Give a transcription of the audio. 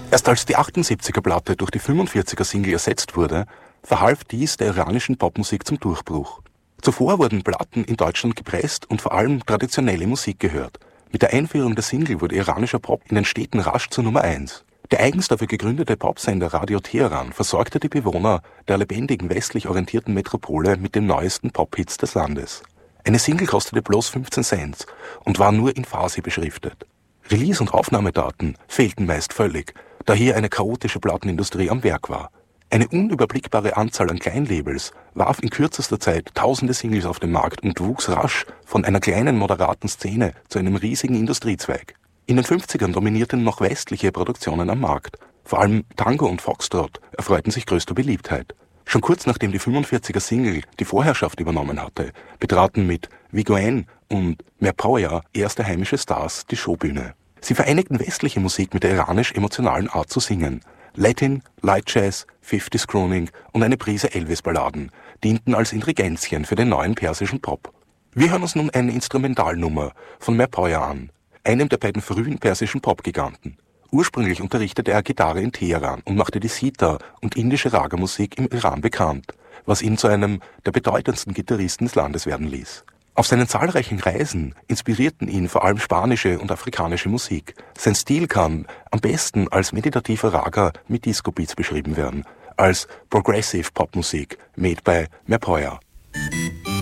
Erst als die 78er-Platte durch die 45er-Single ersetzt wurde, verhalf dies der iranischen Popmusik zum Durchbruch. Zuvor wurden Platten in Deutschland gepresst und vor allem traditionelle Musik gehört. Mit der Einführung der Single wurde iranischer Pop in den Städten rasch zur Nummer 1. Der eigens dafür gegründete Popsender Radio Teheran versorgte die Bewohner der lebendigen westlich orientierten Metropole mit den neuesten Pop-Hits des Landes. Eine Single kostete bloß 15 Cent und war nur in Farsi beschriftet. Release- und Aufnahmedaten fehlten meist völlig, da hier eine chaotische Plattenindustrie am Werk war. Eine unüberblickbare Anzahl an Kleinlabels warf in kürzester Zeit tausende Singles auf den Markt und wuchs rasch von einer kleinen, moderaten Szene zu einem riesigen Industriezweig. In den 50ern dominierten noch westliche Produktionen am Markt. Vor allem Tango und Foxtrot erfreuten sich größter Beliebtheit. Schon kurz nachdem die 45er-Single die Vorherrschaft übernommen hatte, betraten mit Vigo N und Merpoya erste heimische Stars die Showbühne. Sie vereinigten westliche Musik mit der iranisch-emotionalen Art zu singen. Latin, Light Jazz, 50s Crooning und eine Prise Elvis-Balladen dienten als Ingredienzien für den neuen persischen Pop. Wir hören uns nun eine Instrumentalnummer von Merpoya an, einem der beiden frühen persischen Pop-Giganten. Ursprünglich unterrichtete er Gitarre in Teheran und machte die Sitar und indische Raga-Musik im Iran bekannt, was ihn zu einem der bedeutendsten Gitarristen des Landes werden ließ. Auf seinen zahlreichen Reisen inspirierten ihn vor allem spanische und afrikanische Musik. Sein Stil kann am besten als meditativer Raga mit Disco-Beats beschrieben werden, als Progressive Popmusik made by Merpoya.